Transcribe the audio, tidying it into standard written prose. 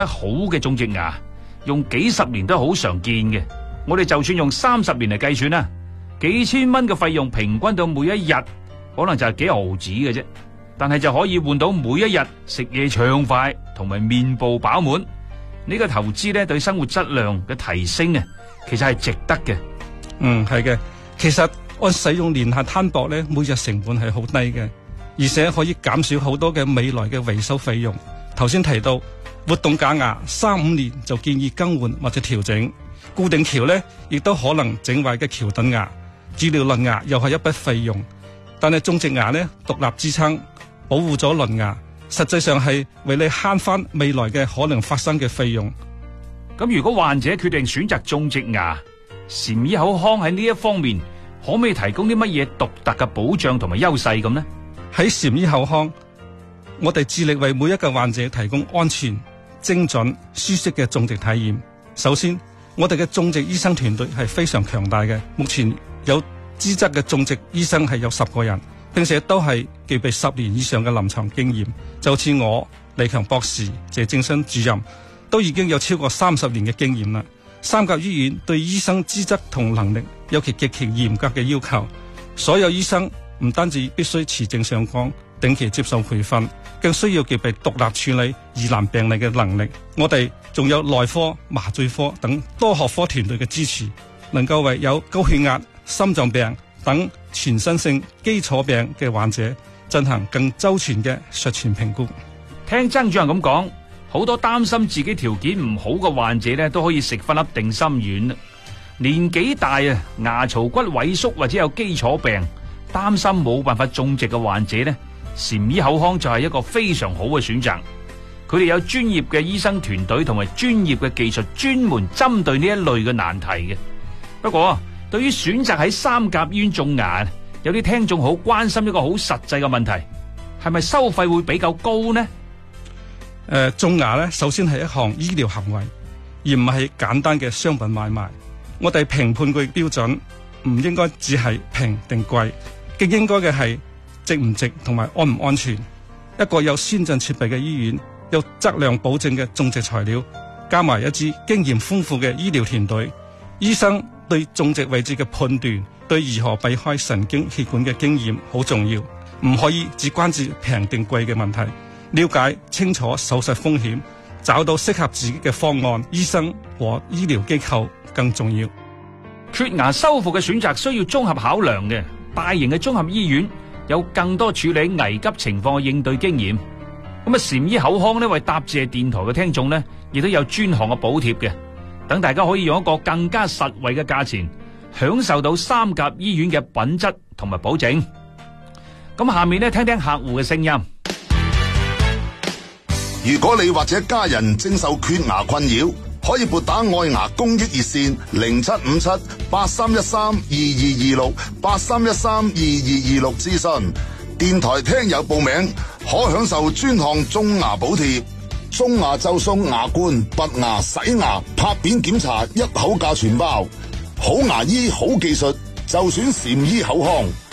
好嘅種植牙，用幾十年都好常見嘅。我哋就算用30年嚟計算啦，幾千蚊嘅費用平均到每一日可能就係幾毫子嘅啫，但係就可以換到每一日食嘢暢快同埋面部飽滿。呢個投資咧對生活質量嘅提升啊，其實係值得嘅。 係嘅。其實按使用年限攤薄咧，每日成本係好低嘅，而且可以減少好多嘅未來嘅維修費用。頭先提到活動假牙3-5年就建議更換或者調整，固定橋咧亦都可能整壞嘅橋墩牙，治療鄰牙又係一筆費用。但係種植牙咧獨立支撐，保護咗鄰牙，實際上係為你慳翻未來嘅可能發生嘅費用。 咁如果患者決定選擇種植牙，禪醫口腔喺呢一方面可唔可以提供啲乜嘢獨特嘅保障同埋優勢咁呢？ 喺禪醫口腔，我哋致力為每一個患者提供安全、精準、舒適嘅種植體驗。首先，我哋嘅種植醫生團隊係非常強大嘅，目前有資質嘅種植醫生係有10個人，並且都係具備10年以上嘅臨床經驗。就似我、李強博士、謝正新主任都已經有超過30年嘅經驗啦。三甲醫院對醫生資質同能力有其極其嚴格嘅要求，所有醫生唔單止必須持證上崗，定期接受培訓，更需要具備獨立處理疑難病例嘅能力。我哋仲有內科、麻醉科等多學科團隊嘅支持，能夠為有高血壓、心臟病等全身性基礎病嘅患者進行更周全嘅術前評估。 聽曾主任咁講，好多擔心自己條件唔好嘅患者咧，都可以食翻粒定心丸。年紀大啊，牙槽骨萎縮或者有基礎病，擔心冇辦法種植嘅患者咧，禪醫口腔就係一個非常好嘅選擇。佢哋有專業嘅醫生團隊同埋專業嘅技術，專門針對呢一類嘅難題嘅。不過，對於選擇喺三甲醫院種牙，有啲聽眾好關心一個好實際嘅問題，係咪收費會比較高呢？ 種牙咧，首先係一項醫療行為，而唔係簡單嘅商品買賣。我哋評判嘅標準唔應該只係平定貴，更應該嘅係值唔值同埋安唔安全。一個有先進設備嘅醫院，有質量保證嘅種植材料，加埋一支經驗豐富嘅醫療團隊，醫生對種植位置嘅判斷，對如何避開神經血管嘅經驗好重要，唔可以只關注平定貴嘅問題。了解清楚手術風險，找到適合自己嘅方案，醫生和醫療機構更重要。 缺牙修復嘅選擇需要綜合考量嘅，大型嘅綜合醫院有更多處理危急情況嘅應對經驗。咁禪醫口腔呢，為答謝電台嘅聽眾呢，亦都有專項嘅補貼嘅，等大家可以用一個更加實惠嘅價錢，享受到三甲醫院嘅品質同埋保證。咁下面呢，聽聽客戶嘅聲音。 如果你或者家人正受缺牙困擾，可以撥打愛牙公益熱線0757-8313-2226 8313-2226諮詢。電台聽友報名可享受專項種牙補貼，種牙就送牙冠、拔牙、洗牙、拍片檢查，一口價全包。好牙醫好技術，就選禪醫口腔。